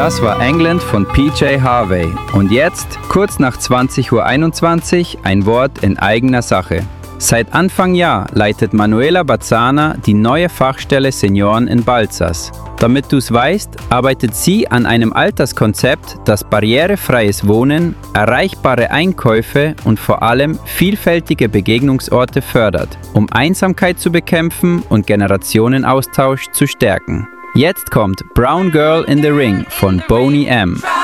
Das war England von PJ Harvey. Und jetzt, kurz nach 20:21 Uhr, ein Wort in eigener Sache. Seit Anfang Jahr leitet Manuela Bazzana die neue Fachstelle Senioren in Balzers. Damit du es weißt, arbeitet sie an einem Alterskonzept, das barrierefreies Wohnen, erreichbare Einkäufe und vor allem vielfältige Begegnungsorte fördert, um Einsamkeit zu bekämpfen und Generationenaustausch zu stärken. Jetzt kommt Brown Girl in the Ring von Boney M.